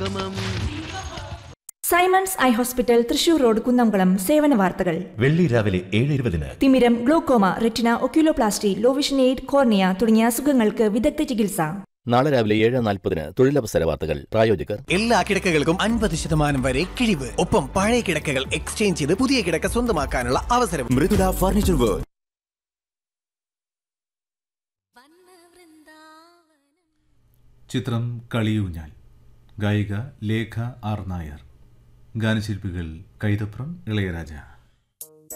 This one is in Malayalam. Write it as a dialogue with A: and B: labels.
A: Symons eye hospital Thrissur road Kunnamkulam സേവന വാർത്തകൾ.
B: വെള്ളി രാവിലെ 7:20.
A: തിമിരം, glaucoma, retina, oculoplasty, low vision aid, cornea തുടങ്ങിയ അസുഖങ്ങൾക്ക് വിദഗ്ധ ചികിത്സ.
C: നാളെ രാവിലെ 7:40 തൊഴിലവസര വാർത്തകൾ. പ്രായോജകർ:
D: എല്ലാ കിടക്കകൾക്കും 50% വരെ കിഴിവ്. ഒപ്പം പഴയ കിടക്കകൾ എക്സ്ചേഞ്ച് ചെയ്ത് പുതിയ കിടക്ക സ്വന്തമാക്കാനുള്ള അവസരം.
E: Mridula furniture world.
F: ചിത്രം കളിയൂഞ്ഞാൽ. ഗായിക ലേഖ ആർ നായർ. ഗാനശില്പികൾ കൈതപ്രം, ഇളയരാജ.